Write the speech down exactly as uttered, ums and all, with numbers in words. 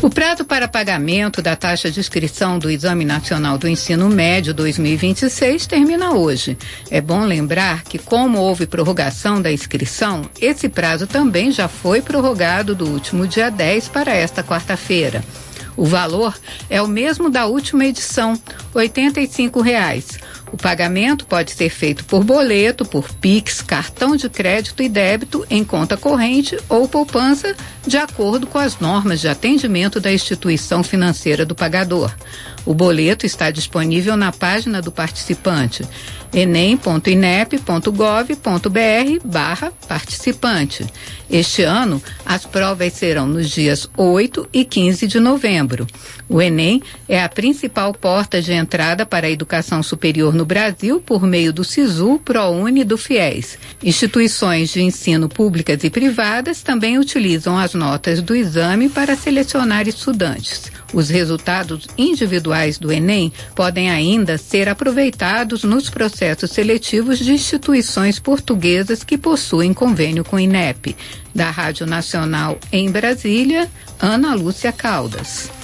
O prazo para pagamento da taxa de inscrição do Exame Nacional do Ensino Médio dois mil e vinte e seis termina hoje. É bom lembrar que, como houve prorrogação da inscrição, esse prazo também já foi prorrogado do último dia dez para esta quarta-feira. O valor é o mesmo da última edição, oitenta e cinco reais. O pagamento pode ser feito por boleto, por Pix, cartão de crédito e débito em conta corrente ou poupança, de acordo com as normas de atendimento da instituição financeira do pagador. O boleto está disponível na página do participante, enem ponto inep ponto gov ponto br barra participante. Este ano, as provas serão nos dias oito e quinze de novembro. O Enem é a principal porta de entrada para a educação superior no Brasil por meio do SISU, ProUni e do FIES. Instituições de ensino públicas e privadas também utilizam as notas do exame para selecionar estudantes. Os resultados individuais do Enem podem ainda ser aproveitados nos processos seletivos de instituições portuguesas que possuem convênio com o INEP. Da Rádio Nacional em Brasília, Ana Lúcia Caldas.